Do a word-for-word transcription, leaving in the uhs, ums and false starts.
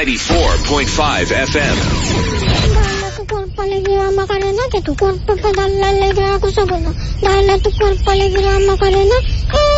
ninety-four point five F M. Cuerpo alegría Macarena, que tu cuerpo pedal la alegría cosa buena. Dale a tu cuerpo alegría Macarena.